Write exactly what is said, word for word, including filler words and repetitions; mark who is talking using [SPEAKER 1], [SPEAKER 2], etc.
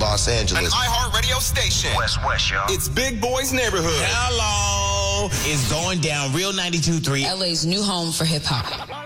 [SPEAKER 1] Los Angeles.
[SPEAKER 2] An iHeartRadio station.
[SPEAKER 3] West West, y'all.
[SPEAKER 2] It's Big Boy's Neighborhood.
[SPEAKER 4] Hello. It's going down. Real ninety-two point three.
[SPEAKER 5] L A's new home for hip hop.